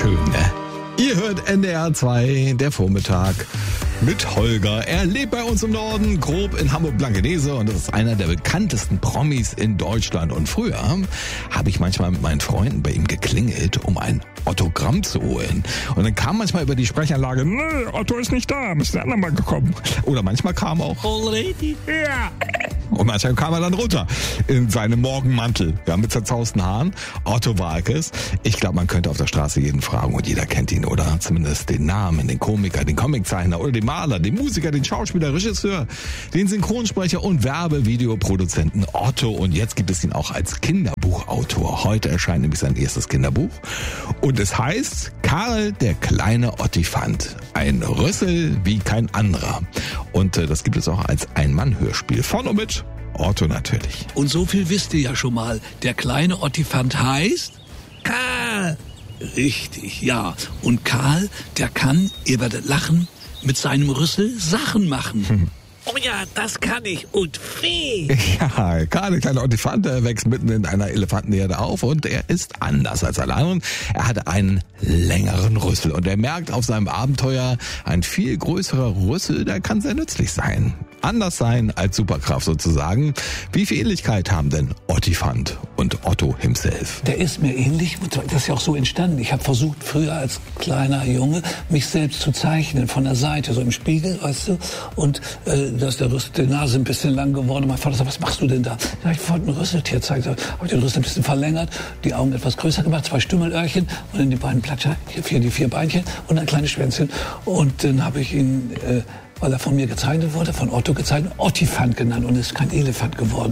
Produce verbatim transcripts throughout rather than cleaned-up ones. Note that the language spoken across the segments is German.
schön, ne? Ihr hört N D R zwei, der Vormittag mit Holger. Er lebt bei uns im Norden, grob in Hamburg-Blankenese, und das ist einer der bekanntesten Promis in Deutschland. Und früher habe ich manchmal mit meinen Freunden bei ihm geklingelt, um ein Autogramm zu holen. Und dann kam manchmal über die Sprechanlage, nö, Otto ist nicht da, ist der andere mal gekommen. Oder manchmal kam auch, already, ja. Und manchmal kam er dann runter in seinem Morgenmantel, ja, mit zerzausten Haaren. Otto Waalkes. Ich glaube, man könnte auf der Straße jeden fragen und jeder kennt ihn, oder? Zumindest den Namen, den Komiker, den Comiczeichner oder den Maler, den Musiker, den Schauspieler, Regisseur, den Synchronsprecher und Werbevideoproduzenten Otto. Und jetzt gibt es ihn auch als Kinderbuchautor. Heute erscheint nämlich sein erstes Kinderbuch. Und es heißt Karl, der kleine Ottifant. Ein Rüssel wie kein anderer. Und äh, das gibt es auch als Ein-Mann-Hörspiel von und mit Otto natürlich. Und so viel wisst ihr ja schon mal. Der kleine Ottifant heißt Karl. Richtig, ja. Und Karl, der kann, ihr werdet lachen, mit seinem Rüssel Sachen machen. Hm. Oh ja, das kann ich. Und Fee. Ja, Karl, der kleine Ottifant, der wächst mitten in einer Elefantenherde auf und er ist anders als alle anderen. Er hat einen längeren Rüssel und er merkt auf seinem Abenteuer, ein viel größerer Rüssel, der kann sehr nützlich sein. Anders sein als Superkraft sozusagen. Wie viel Ähnlichkeit haben denn Ottifant und Otto himself? Der ist mir ähnlich, das ist ja auch so entstanden. Ich habe versucht, früher als kleiner Junge, mich selbst zu zeichnen, von der Seite, so im Spiegel, weißt du. Und äh, da ist der Rüssel, die Nase ein bisschen lang geworden. Und mein Vater sagt, was machst du denn da? Ja, ich wollte ein Rüsseltier zeigen. Habe ich den Rüssel ein bisschen verlängert, die Augen etwas größer gemacht, zwei Stümmelöhrchen und dann die beiden Platscher, hier vier, die vier Beinchen und ein kleines Schwänzchen. Und dann habe ich ihn... Äh, weil er von mir gezeichnet wurde, von Otto gezeichnet, Ottifant genannt und ist kein Elefant geworden.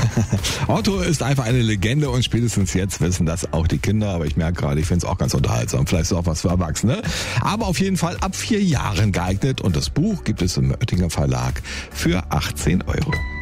Otto ist einfach eine Legende und spätestens jetzt wissen das auch die Kinder, aber ich merke gerade, ich finde es auch ganz unterhaltsam, vielleicht ist auch was für Erwachsene, aber auf jeden Fall ab vier Jahren geeignet und das Buch gibt es im Oettinger Verlag für achtzehn Euro.